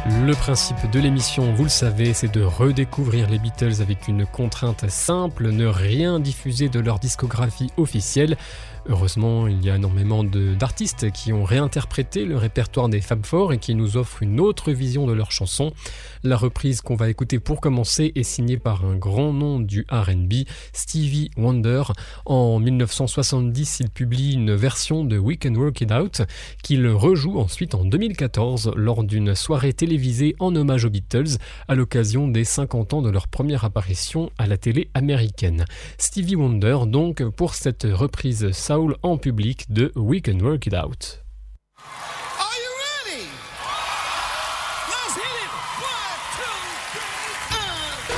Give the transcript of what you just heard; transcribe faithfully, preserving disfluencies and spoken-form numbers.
Le principe de l'émission, vous le savez, c'est de redécouvrir les Beatles avec une contrainte simple, ne rien diffuser de leur discographie officielle. Heureusement, il y a énormément de, d'artistes qui ont réinterprété le répertoire des Fab Four et qui nous offrent une autre vision de leurs chansons. La reprise qu'on va écouter pour commencer est signée par un grand nom du R and B, Stevie Wonder. En dix-neuf cent soixante-dix, il publie une version de We Can Work It Out qu'il rejoue ensuite en deux mille quatorze lors d'une soirée télévisée en hommage aux Beatles à l'occasion des cinquante ans de leur première apparition à la télé américaine. Stevie Wonder donc pour cette reprise soul en public de We Can Work It Out.